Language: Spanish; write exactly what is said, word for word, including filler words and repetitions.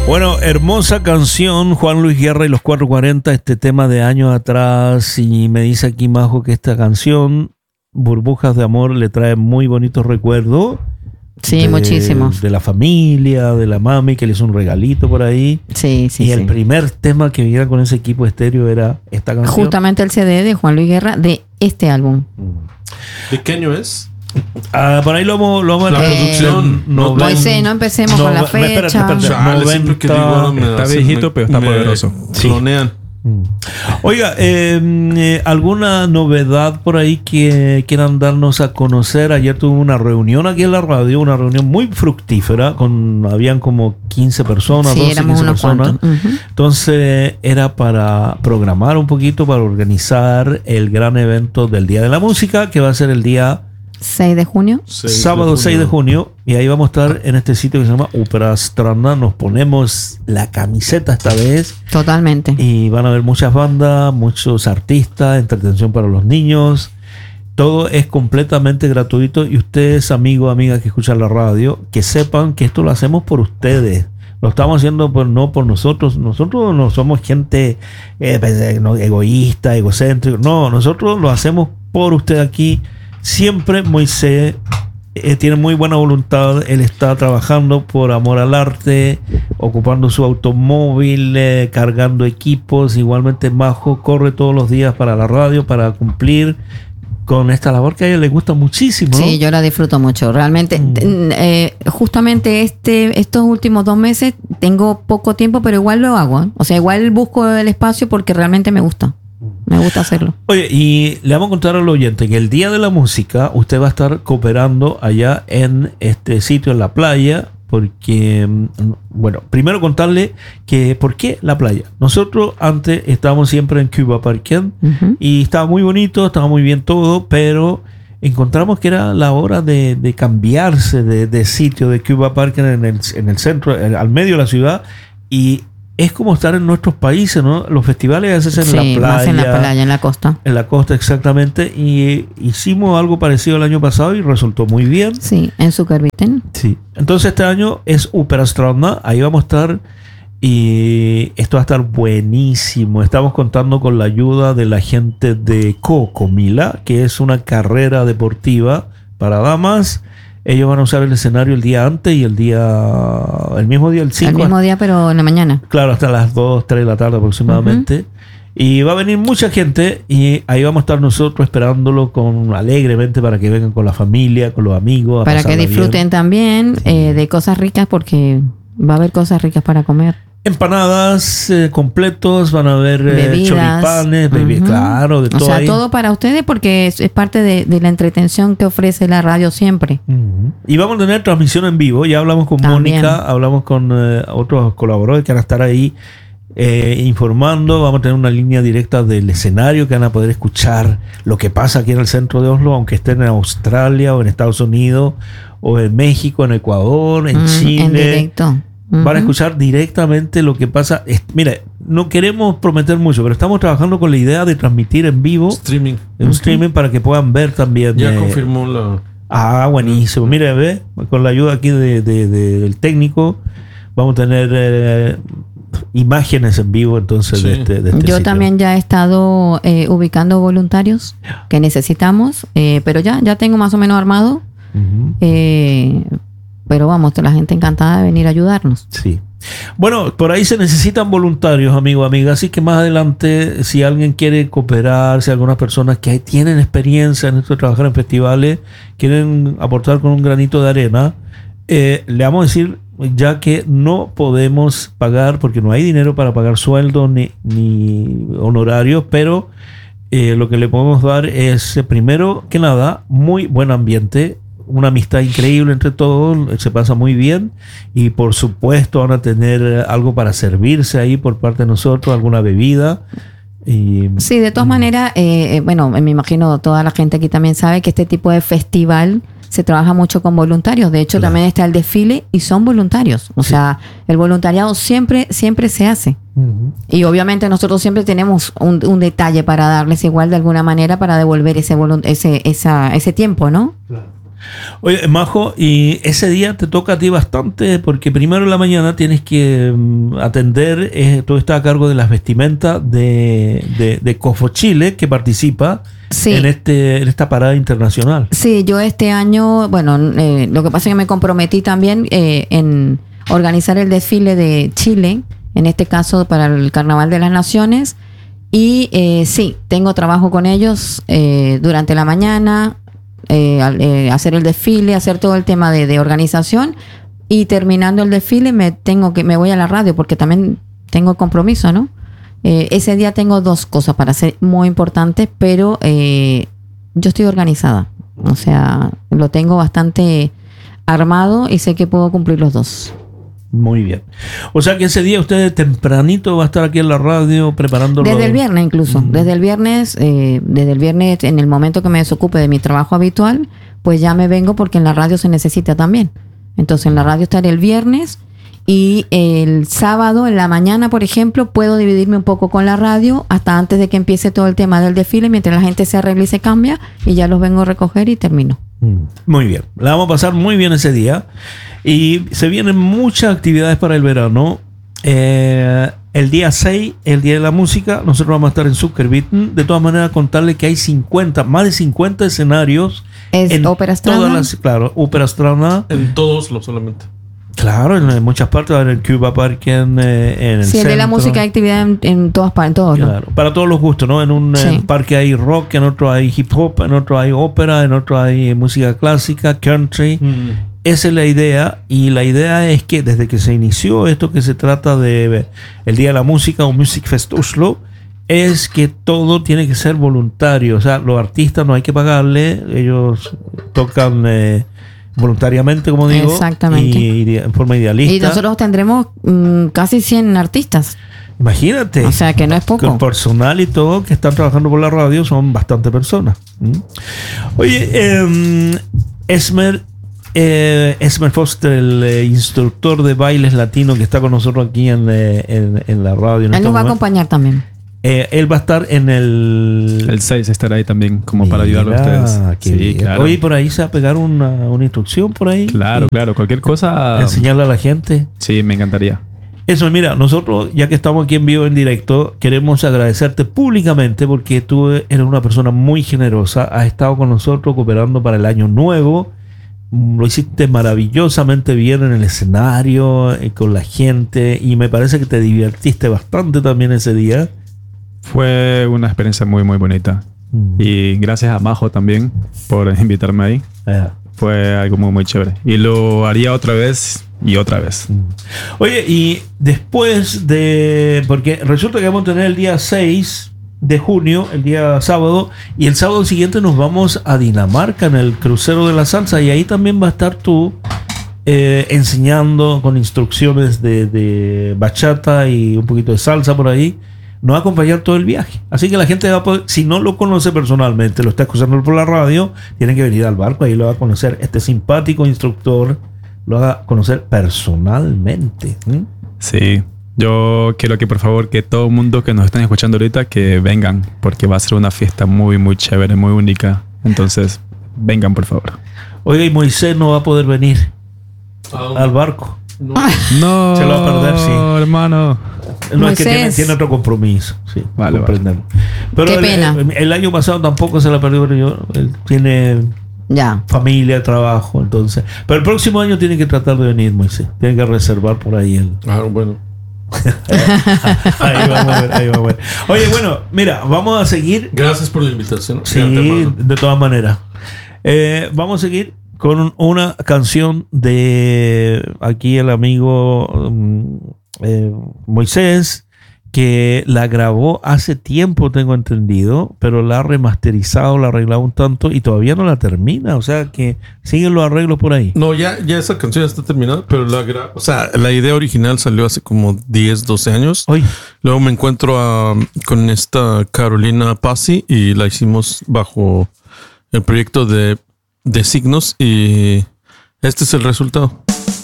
Bueno, hermosa canción, Juan Luis Guerra y los cuatrocientos cuarenta, este tema de años atrás, y me dice aquí Majo que esta canción, Burbujas de Amor, le trae muy bonitos recuerdos. Sí, de, muchísimos. De la familia, de la mami que le hizo un regalito por ahí. Sí, sí, Y sí. el primer tema que viniera con ese equipo estéreo era esta canción. Justamente el C D de Juan Luis Guerra de este álbum. ¿De qué año es? Ah, por ahí lo vamos, lo vamos La a producción. no, no, Moisés, no empecemos no, con la no, espérate, fecha. espérate. Chale, siempre que digo algo me Está hacen- viejito, me- pero está me poderoso. Clonean. Oiga, eh, eh, ¿alguna novedad por ahí que quieran darnos a conocer? Ayer tuve una reunión aquí en la radio, una reunión muy fructífera, con habían como quince personas, Sí, doce, éramos quince unos personas. cuantos. Ujú. Entonces era para programar un poquito, para organizar el gran evento del Día de la Música, que va a ser el día seis de junio. seis sábado seis de junio, y ahí vamos a estar en este sitio que se llama Ópera Strana. Nos ponemos la camiseta esta vez. Totalmente. Y van a haber muchas bandas, muchos artistas, entretención para los niños. Todo es completamente gratuito. Y ustedes, amigos, amigas que escuchan la radio, que sepan que esto lo hacemos por ustedes. Lo estamos haciendo por, no por nosotros. Nosotros no somos gente eh, no, egoísta, egocéntrica. No, nosotros lo hacemos por usted aquí. Siempre Moisés eh, tiene muy buena voluntad. Él está trabajando por amor al arte, ocupando su automóvil, eh, cargando equipos. Igualmente Majo corre todos los días para la radio para cumplir con esta labor que a ella le gusta muchísimo, ¿no? Sí, yo la disfruto mucho. Realmente, Mm. t- eh, justamente este, estos últimos dos meses tengo poco tiempo, pero igual lo hago. ¿eh? O sea, igual busco el espacio porque realmente me gusta. Me gusta hacerlo. Oye, y le vamos a contar al oyente que el Día de la Música usted va a estar cooperando allá en este sitio, en la playa, porque, mm, bueno, primero contarle que por qué la playa. Nosotros antes estábamos siempre en Cuba Parquén Ujú. y estaba muy bonito, estaba muy bien todo, pero encontramos que era la hora de, de cambiarse de, de sitio, de Cuba Parquén en el, en el centro, en- al medio de la ciudad, y es como estar en nuestros países, ¿no? Los festivales a veces en Sí, la playa. más en la playa, en la costa. En la costa, exactamente. Y hicimos algo parecido el año pasado y resultó muy bien. Sí, en Zuckerviten. Sí. Entonces este año es Ópera Strana. Ahí vamos a estar. Y esto va a estar buenísimo. Estamos contando con la ayuda de la gente de Cocomila, que es una carrera deportiva para damas. Ellos van a usar el escenario el día antes y el día... El mismo día, el cinco. El mismo día, pero en la mañana. Claro, hasta las dos, tres de la tarde aproximadamente. Y va a venir mucha gente y ahí vamos a estar nosotros esperándolo con alegremente para que vengan con la familia, con los amigos. a Para que pasarla bien. disfruten también eh, de cosas ricas porque va a haber cosas ricas para comer. Empanadas eh, completos, van a haber eh, Bebidas. choripanes, baby, Ujú. claro, de O todo sea, ahí. todo para ustedes porque es, es parte de, de la entretención que ofrece la radio siempre. Ujú. Y vamos a tener transmisión en vivo. Ya hablamos con También. Mónica, hablamos con eh, otros colaboradores que van a estar ahí eh, informando. Vamos a tener una línea directa del escenario que van a poder escuchar lo que pasa aquí en el centro de Oslo, aunque estén en Australia o en Estados Unidos o en México, en Ecuador, en Mm, Chile. En directo. Van a Ujú. escuchar directamente lo que pasa. Es- mira, no queremos prometer mucho, pero estamos trabajando con la idea de transmitir en vivo, Streaming. en un streaming para que puedan ver también. Ya eh, confirmó la. Ah, buenísimo. Mire, ve, con la ayuda aquí de, de- de- del técnico, vamos a tener eh, imágenes en vivo entonces de Sí. este, de este Yo sitio. también ya he estado eh, ubicando voluntarios que necesitamos, eh, pero ya, ya tengo más o menos armado. Ujú. eh, pero vamos, la gente encantada de venir a ayudarnos. Sí. Bueno, por ahí se necesitan voluntarios, amigos, amigas. Así que más adelante, si alguien quiere cooperar, si algunas personas que tienen experiencia en esto de trabajar en festivales, quieren aportar con un granito de arena, eh, le vamos a decir ya que no podemos pagar, porque no hay dinero para pagar sueldos ni, ni honorarios, pero eh, lo que le podemos dar es, eh, primero que nada, muy buen ambiente, una amistad increíble entre todos, se pasa muy bien y por supuesto van a tener eh, algo para servirse ahí por parte de nosotros, alguna bebida. Y, Sí, de todas maneras, eh, eh, bueno, me imagino toda la gente aquí también sabe que este tipo de festival se trabaja mucho con voluntarios. De hecho, Claro. también está el desfile y son voluntarios. O sea, el voluntariado siempre, siempre se hace. Ujú. Y obviamente nosotros siempre tenemos un, un detalle para darles igual de alguna manera para devolver ese volun- ese, esa, ese tiempo, ¿no? Oye, Majo, y ese día te toca a ti bastante porque primero en la mañana tienes que um, atender, eh, tú estás a cargo de las vestimentas de, de, de Cofo Chile, que participa Sí. en, este, en esta parada internacional. Sí, yo este año, bueno, eh, lo que pasa es que me comprometí también eh, en organizar el desfile de Chile, en este caso para el Carnaval de las Naciones. Y eh, sí, tengo trabajo con ellos eh, durante la mañana, eh, al- eh, hacer el desfile, hacer todo el tema de, de organización. Y terminando el desfile me tengo que me voy a la radio porque también tengo compromiso, ¿no? Eh, ese día tengo dos cosas para hacer muy importantes, pero eh, yo estoy organizada. O sea, lo tengo bastante armado y sé que puedo cumplir los dos. Muy bien. O sea que ese día usted tempranito va a estar aquí en la radio preparándolo. Desde el viernes incluso. Mm. Desde el viernes, eh, desde el viernes, en el momento que me desocupe de mi trabajo habitual, pues ya me vengo porque en la radio se necesita también. Entonces en la radio estaré el viernes y el sábado en la mañana, por ejemplo, puedo dividirme un poco con la radio hasta antes de que empiece todo el tema del desfile, mientras la gente se arregla y se cambia y ya los vengo a recoger y termino. Mm, Muy bien. La vamos a pasar muy bien ese día. Y se vienen muchas actividades para el verano. Eh, el día seis, el día de la música, nosotros vamos a estar en Zuckerbitten. De todas maneras, contarle que hay cincuenta, más de cincuenta escenarios. Es en Ópera Strana. todas las, claro, Ópera Strana. En todos, lo solamente. Claro, en, en muchas partes, en el Cuba Park, en, eh, en el Sí, el de la centro. música hay actividad en, en todas partes, en todos, ¿no? Claro, para todos los gustos, ¿no? En un Sí. eh, parque hay rock, en otro hay hip hop, en otro hay ópera, en otro hay música clásica, country. Esa es la idea, y la idea es que desde que se inició esto que se trata de el Día de la Música o Music Fest Oslo, es que todo tiene que ser voluntario. O sea, los artistas no hay que pagarle, ellos tocan eh, voluntariamente, como digo, Exactamente. y, y en forma idealista. Y nosotros tendremos mm, casi cien artistas. Imagínate. O sea, que no es poco. Con personal y todo que están trabajando por la radio son bastante personas. ¿Mm? Oye, eh, Esmer, eh, Esmer Foster, el eh, instructor de bailes latino que está con nosotros aquí en, eh, en, en la radio. En Él este nos va a momento. acompañar también. Eh, él va a estar en el... El seis estará ahí también, como para ayudarlo a Mira, ustedes. qué Sí, bien. claro. Oye, por ahí se va a pegar una, una instrucción por ahí. Claro, claro. Cualquier cosa. Enseñarle a la gente. Sí, me encantaría. Eso, mira, nosotros, ya que estamos aquí en vivo, en directo, queremos agradecerte públicamente porque tú eres una persona muy generosa, has estado con nosotros cooperando para el año nuevo, mm, lo hiciste maravillosamente bien en el escenario, eh, con la gente, y me parece que te divertiste bastante también ese día. Fue una experiencia muy, muy bonita. Mm. Y gracias a Majo también por invitarme ahí. Eh, Fue algo muy, muy chévere. Y lo haría otra vez y otra vez. Oye, y después de... Porque resulta que vamos a tener el día seis de junio, el día sábado, y el sábado siguiente nos vamos a Dinamarca en el crucero de la salsa, y ahí también va a estar tú eh, enseñando con instrucciones de, de bachata y un poquito de salsa por ahí. Nos va a acompañar todo el viaje. Así que la gente va a poder, si no lo conoce personalmente, lo está escuchando por la radio, tiene que venir al barco, ahí lo va a conocer este simpático instructor, lo va a conocer personalmente. ¿Mm? Sí. Yo quiero que por favor que todo el mundo que nos están escuchando ahorita que vengan, porque va a ser una fiesta muy, muy chévere, muy única. Entonces, vengan por favor. Oiga, y Moisés no va a poder venir al barco. No. No, Se lo va a perder, sí. hermano. No, es que Moisés. tiene, tiene otro compromiso. Sí, Vale, comprendemos. Pero Qué el, pena. El, el año pasado tampoco se la perdió, pero yo, él tiene Ya. familia, trabajo, entonces. Pero el próximo año tiene que tratar de venir, Moisés. Tiene que reservar por ahí el. Ah, bueno. Ahí vamos a ver, ahí vamos a ver. Oye, bueno, mira, vamos a seguir. Gracias por la invitación. Sí, Fíjate, hermano. de todas maneras. Eh, vamos a seguir con una canción de aquí el amigo um, eh, Moisés, que la grabó hace tiempo, tengo entendido, pero la ha remasterizado, la ha arreglado un tanto y todavía no la termina. O sea que siguen los arreglos por ahí. No, ya, ya esa canción ya está terminada, pero la gra- o sea, la idea original salió hace como diez, doce años. Oye, Luego me encuentro a- con esta Carolina Pazzi y la hicimos bajo el proyecto de, de Signos, y este es el resultado.